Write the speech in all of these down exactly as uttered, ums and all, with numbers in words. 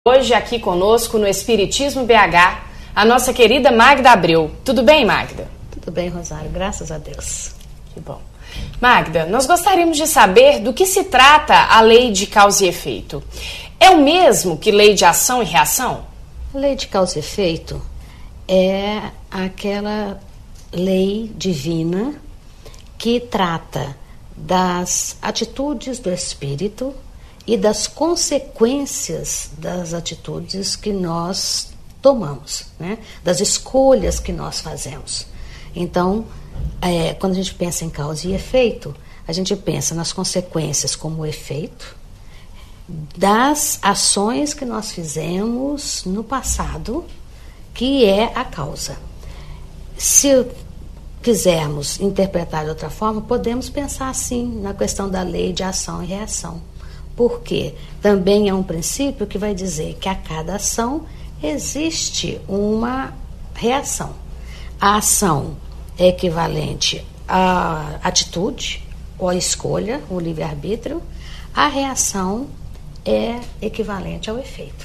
Hoje aqui conosco no Espiritismo B H, a nossa querida Magda Abreu. Tudo bem, Magda? Tudo bem, Rosário, graças a Deus. Que bom. Magda, nós gostaríamos de saber do que se trata a lei de causa e efeito. É o mesmo que lei de ação e reação? A lei de causa e efeito é aquela lei divina que trata das atitudes do espírito e das consequências das atitudes que nós tomamos, né? Das escolhas que nós fazemos. Então, é, quando a gente pensa em causa e efeito, a gente pensa nas consequências como efeito das ações que nós fizemos no passado, que é a causa. Se quisermos interpretar de outra forma, podemos pensar assim na questão da lei de ação e reação. Porque também é um princípio que vai dizer que a cada ação existe uma reação. A ação é equivalente à atitude ou à escolha, o livre-arbítrio. A reação é equivalente ao efeito.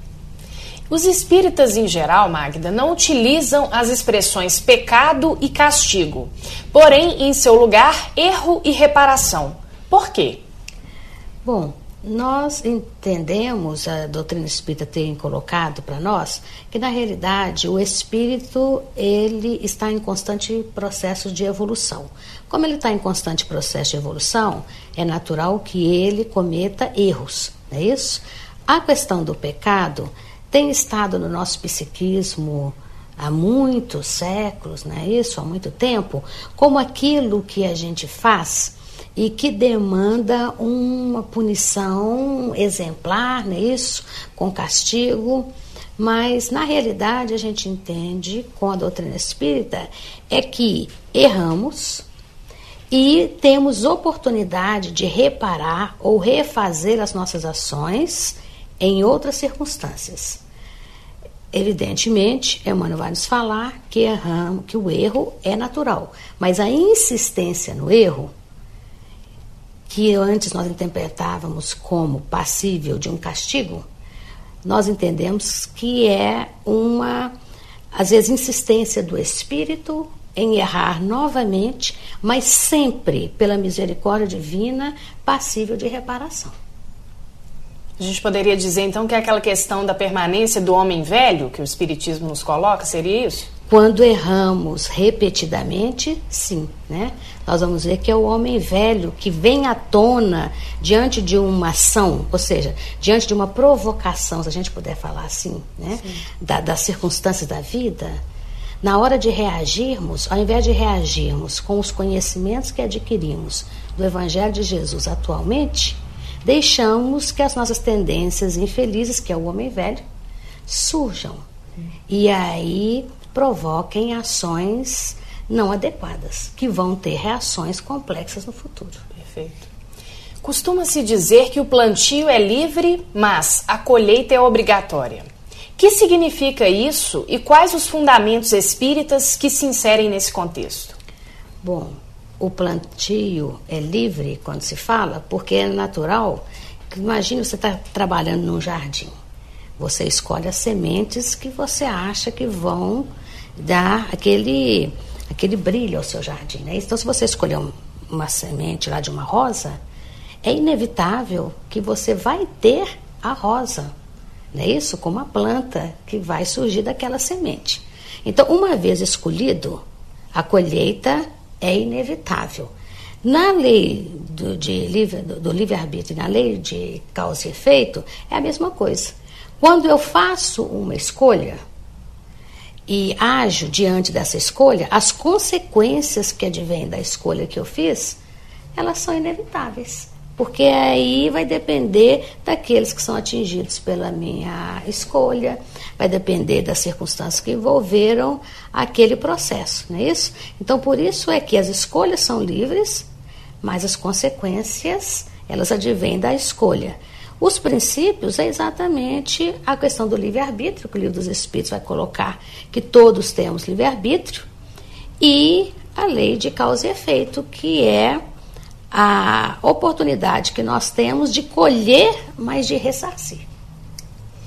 Os espíritas em geral, Magda, não utilizam as expressões pecado e castigo, porém, em seu lugar, erro e reparação. Por quê? Bom, nós entendemos, a doutrina espírita tem colocado para nós, que na realidade o espírito ele está em constante processo de evolução. Como ele está em constante processo de evolução, é natural que ele cometa erros, não é isso? A questão do pecado tem estado no nosso psiquismo há muitos séculos, não é isso? Há muito tempo, como aquilo que a gente faz e que demanda uma punição exemplar, não é isso? Com castigo, mas na realidade a gente entende com a doutrina espírita é que erramos e temos oportunidade de reparar ou refazer as nossas ações em outras circunstâncias. Evidentemente, Emmanuel vai nos falar que, erramos, que o erro é natural, mas a insistência no erro, que antes nós interpretávamos como passível de um castigo, nós entendemos que é uma, às vezes, insistência do espírito em errar novamente, mas sempre, pela misericórdia divina, passível de reparação. A gente poderia dizer, então, que é aquela questão da permanência do homem velho, que o Espiritismo nos coloca, seria isso? Quando erramos repetidamente, sim, né? Nós vamos ver que é o homem velho que vem à tona diante de uma ação, ou seja, diante de uma provocação, se a gente puder falar assim, né? Da, das circunstâncias da vida. Na hora de reagirmos, ao invés de reagirmos com os conhecimentos que adquirimos do Evangelho de Jesus atualmente, deixamos que as nossas tendências infelizes, que é o homem velho, surjam. E aí provoquem ações não adequadas, que vão ter reações complexas no futuro. Perfeito. Costuma-se dizer que o plantio é livre, mas a colheita é obrigatória. O que significa isso e quais os fundamentos espíritas que se inserem nesse contexto? Bom, o plantio é livre quando se fala, porque é natural. Imagine você está trabalhando num jardim. Você escolhe as sementes que você acha que vão dar aquele, aquele brilho ao seu jardim, né? Então, se você escolher um, uma semente lá de uma rosa, é inevitável que você vai ter a rosa, não é isso? Como a planta que vai surgir daquela semente. Então, uma vez escolhido, a colheita é inevitável. Na lei do, de livre, do, do livre-arbítrio, na lei de causa e efeito, é a mesma coisa. Quando eu faço uma escolha e ajo diante dessa escolha, as consequências que advêm da escolha que eu fiz, elas são inevitáveis. Porque aí vai depender daqueles que são atingidos pela minha escolha, vai depender das circunstâncias que envolveram aquele processo, não é isso? Então, por isso é que as escolhas são livres, mas as consequências, elas advêm da escolha. Os princípios é exatamente a questão do livre-arbítrio, que o Livro dos Espíritos vai colocar que todos temos livre-arbítrio, e a lei de causa e efeito, que é a oportunidade que nós temos de colher, mas de ressarcir.